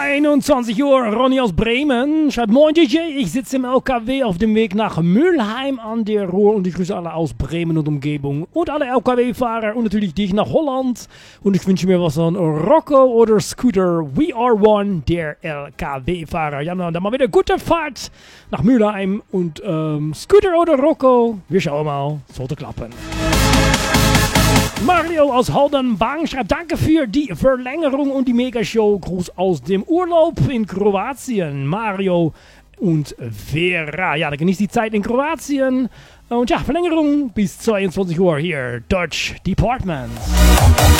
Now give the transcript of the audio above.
21 Uhr, Ronny aus Bremen schreibt: Moin DJ, ich sitze im LKW auf dem Weg nach Mülheim an der Ruhr und ich grüße alle aus Bremen und Umgebung und alle LKW-Fahrer und natürlich dich nach Holland und ich wünsche mir was von Rocco oder Scooter, We Are One, der LKW-Fahrer. Ja, dann mal wieder gute Fahrt nach Mülheim und Scooter oder Rocco, wir schauen mal, sollte klappen. Mario aus Holdenbang schreibt: Danke für die Verlängerung und die Megashow. Gruß aus dem Urlaub in Kroatien. Mario und Vera. Ja, dann genießt die Zeit in Kroatien. Und ja, Verlängerung bis 22 Uhr hier. Dutch Department.